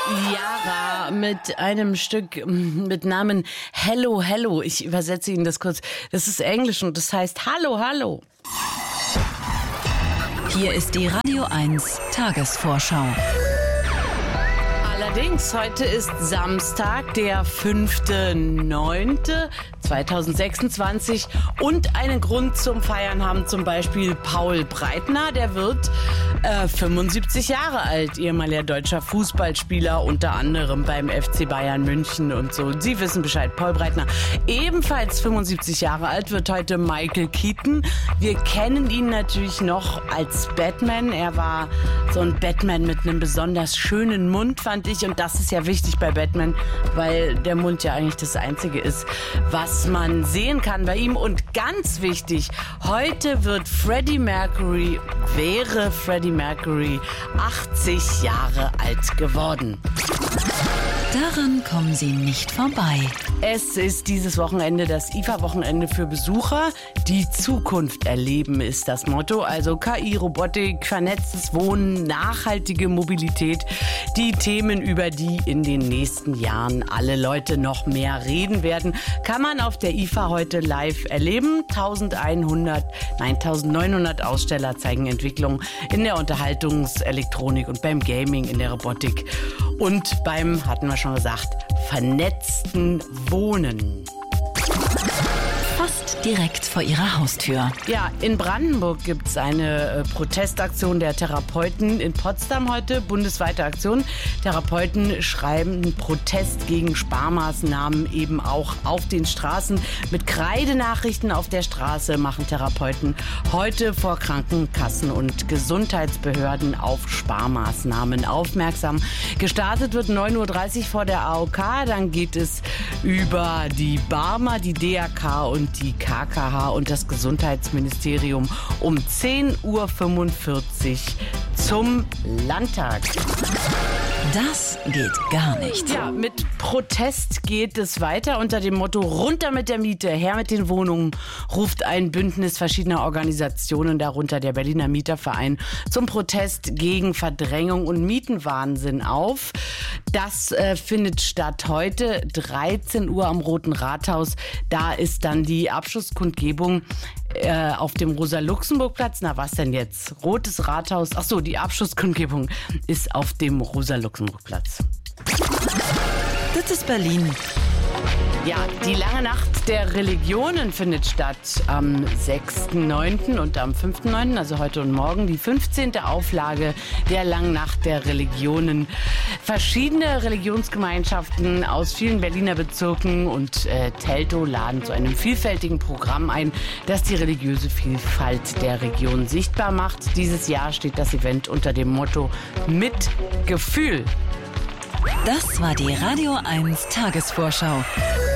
Yara mit einem Stück mit Namen Hello, Hello. Ich übersetze Ihnen das kurz. Das ist Englisch und das heißt Hallo, Hallo. Hier ist die Radio 1 Tagesvorschau. Allerdings, heute ist Samstag, der 5.9.2026 und einen Grund zum Feiern haben zum Beispiel Paul Breitner, der wird 75 Jahre alt, ehemaliger deutscher Fußballspieler, unter anderem beim FC Bayern München und so. Sie wissen Bescheid, Paul Breitner. Ebenfalls 75 Jahre alt wird heute Michael Keaton. Wir kennen ihn natürlich noch als Batman. Er war so ein Batman mit einem besonders schönen Mund, fand ich. Und das ist ja wichtig bei Batman, weil der Mund ja eigentlich das Einzige ist, was man sehen kann bei ihm. Und ganz wichtig, heute wäre Freddie Mercury 80 Jahre alt geworden. Daran kommen Sie nicht vorbei. Es ist dieses Wochenende das IFA-Wochenende für Besucher. Die Zukunft erleben ist das Motto. Also KI, Robotik, vernetztes Wohnen, nachhaltige Mobilität. Die Themen, über die in den nächsten Jahren alle Leute noch mehr reden werden, kann man auf der IFA heute live erleben. 1900 Aussteller zeigen Entwicklungen in der Unterhaltungselektronik und beim Gaming, in der Robotik und beim, hatten wir schon gesagt, vernetzten Wohnen. Fast direkt vor Ihrer Haustür. Ja, in Brandenburg gibt es eine Protestaktion der Therapeuten. In Potsdam heute bundesweite Aktion. Therapeuten schreiben Protest gegen Sparmaßnahmen eben auch auf den Straßen. Mit Kreidenachrichten auf der Straße machen Therapeuten heute vor Krankenkassen und Gesundheitsbehörden auf Sparmaßnahmen aufmerksam. Gestartet wird 9.30 Uhr vor der AOK. Dann geht es über die Barmer, die DRK und die KKH und das Gesundheitsministerium um 10.45 Uhr zum Landtag. Das geht gar nicht. Ja, mit Protest geht es weiter. Unter dem Motto Runter mit der Miete, her mit den Wohnungen, ruft ein Bündnis verschiedener Organisationen, darunter der Berliner Mieterverein, zum Protest gegen Verdrängung und Mietenwahnsinn auf. Das findet statt heute, 13 Uhr am Roten Rathaus. Da ist dann die Abschlusskundgebung auf dem Rosa-Luxemburg-Platz. Na, was denn jetzt? Rotes Rathaus. Ach so, die Abschlusskundgebung ist auf dem Rosa-Luxemburg-Platz. Das ist Berlin. Ja, die lange Nacht der Religionen findet statt am 6.9. und am 5.9., also heute und morgen, die 15. Auflage der langen Nacht der Religionen. Verschiedene Religionsgemeinschaften aus vielen Berliner Bezirken und Teltow laden zu einem vielfältigen Programm ein, das die religiöse Vielfalt der Region sichtbar macht. Dieses Jahr steht das Event unter dem Motto Mit Gefühl. Das war die Radio 1 Tagesvorschau.